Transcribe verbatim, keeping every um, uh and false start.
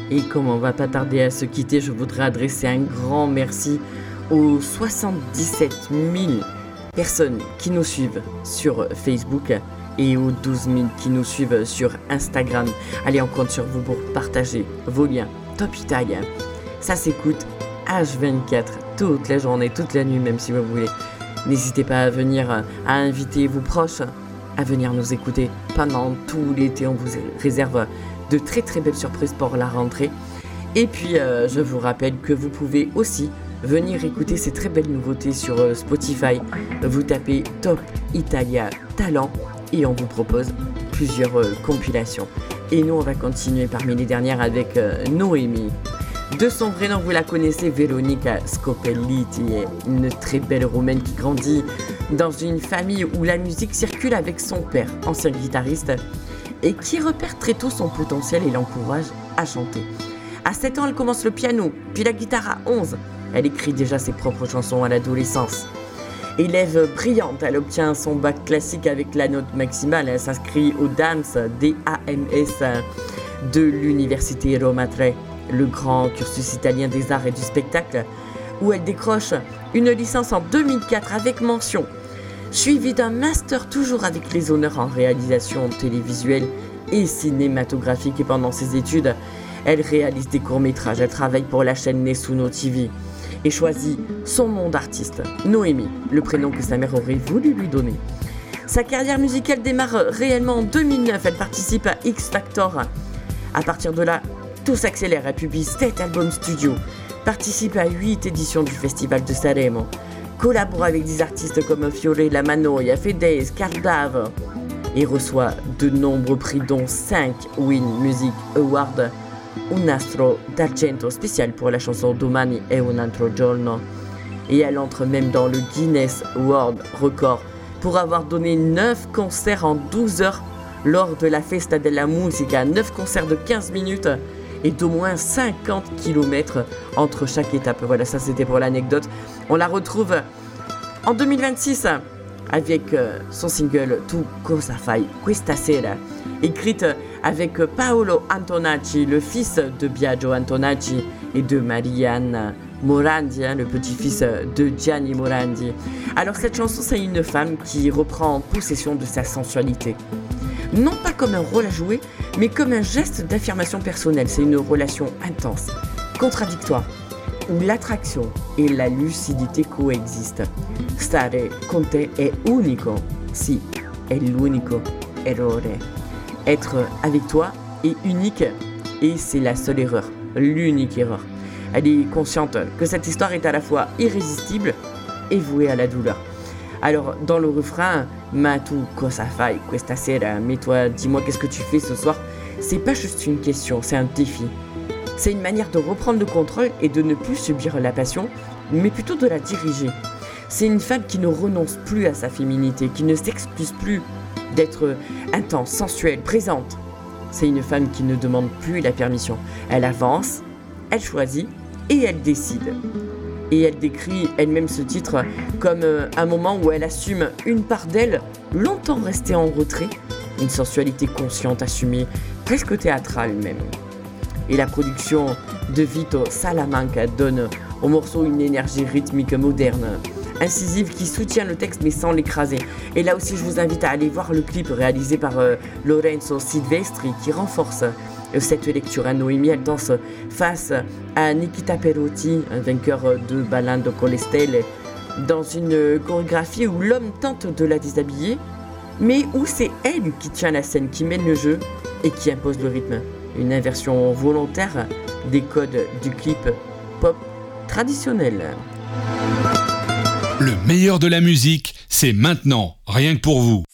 Et comme on va pas tarder à se quitter, je voudrais adresser un grand merci aux soixante-dix-sept mille personnes qui nous suivent sur Facebook et aux douze mille qui nous suivent sur Instagram. Allez, on compte sur vous pour partager vos liens. Top Italia, ça s'écoute H vingt-quatre, toute la journée, toute la nuit même si vous voulez. N'hésitez pas à venir, à inviter vos proches à venir nous écouter pendant tout l'été. On vous réserve de très très belles surprises pour la rentrée. Et puis euh, je vous rappelle que vous pouvez aussi venir écouter ces très belles nouveautés sur euh, Spotify. Vous tapez Top Italia Talent et on vous propose plusieurs euh, compilations. Et nous on va continuer parmi les dernières avec euh, Noémie. De son vrai nom, vous la connaissez, Veronica Scopelliti, une très belle roumaine qui grandit dans une famille où la musique circule avec son père, ancien guitariste, et qui repère très tôt son potentiel et l'encourage à chanter. À sept ans, elle commence le piano, puis la guitare à onze. Elle écrit déjà ses propres chansons à l'adolescence. Élève brillante, elle obtient son bac classique avec la note maximale. Elle s'inscrit au DAMS, D A M S, de l'université Roma tre, le grand cursus italien des arts et du spectacle, où elle décroche une licence en deux mille quatre avec mention, suivie d'un master toujours avec les honneurs en réalisation télévisuelle et cinématographique. Et pendant ses études, elle réalise des courts-métrages, elle travaille pour la chaîne Nessuno T V et choisit son nom d'artiste, Noémie, le prénom que sa mère aurait voulu lui donner. Sa carrière musicale démarre réellement en deux mille neuf, elle participe à X Factor. À partir de là, tout s'accélère, elle publie sept albums studio, participe à huit éditions du Festival de Sanremo, collabore avec des artistes comme Fiore Lamanoia, Fedez, Cardave et reçoit de nombreux prix dont cinq Win Music Awards, un nastro d'argento spécial pour la chanson Domani è un altro giorno. Et elle entre même dans le Guinness World Record pour avoir donné neuf concerts en douze heures lors de la Festa della Musica, neuf concerts de quinze minutes et d'au moins cinquante kilomètres entre chaque étape. Voilà, ça c'était pour l'anecdote. On la retrouve en deux mille vingt-six avec son single Tu cosa fai questa sera, écrite avec Paolo Antonacci, le fils de Biagio Antonacci et de Marianne Morandi, le petit-fils de Gianni Morandi. Alors cette chanson, c'est une femme qui reprend possession de sa sensualité. Non pas comme un rôle à jouer, mais comme un geste d'affirmation personnelle. C'est une relation intense, contradictoire, où l'attraction et la lucidité coexistent. Stare con te è unico, si, è l'unico errore. Être avec toi est unique et c'est la seule erreur, l'unique erreur. Elle est consciente que cette histoire est à la fois irrésistible et vouée à la douleur. Alors, dans le refrain, ma tu cosa fai questa sera, mais toi, dis-moi qu'est-ce que tu fais ce soir, c'est pas juste une question, c'est un défi. C'est une manière de reprendre le contrôle et de ne plus subir la passion, mais plutôt de la diriger. C'est une femme qui ne renonce plus à sa féminité, qui ne s'excuse plus d'être intense, sensuelle, présente. C'est une femme qui ne demande plus la permission. Elle avance, elle choisit et elle décide. Et elle décrit elle-même ce titre comme un moment où elle assume une part d'elle, longtemps restée en retrait, une sensualité consciente, assumée, presque théâtrale même. Et la production de Vito Salamanca donne au morceau une énergie rythmique moderne, incisive qui soutient le texte mais sans l'écraser. Et là aussi je vous invite à aller voir le clip réalisé par euh, Lorenzo Silvestri qui renforce euh, cette lecture. Noémie, elle danse face à Nikita Perotti, un vainqueur de Ballando con le Stelle, dans une chorégraphie où l'homme tente de la déshabiller, mais où c'est elle qui tient la scène, qui mène le jeu et qui impose le rythme. Une inversion volontaire des codes du clip pop traditionnel. Le meilleur de la musique, c'est maintenant, rien que pour vous.